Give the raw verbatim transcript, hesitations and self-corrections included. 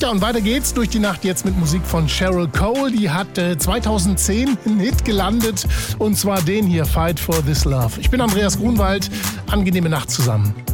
Ja, und weiter geht's durch die Nacht jetzt mit Musik von Cheryl Cole. Die hat äh, zweitausendzehn einen Hit gelandet, und zwar den hier, Fight for This Love. Ich bin Andreas Grunwald. Angenehme Nacht zusammen.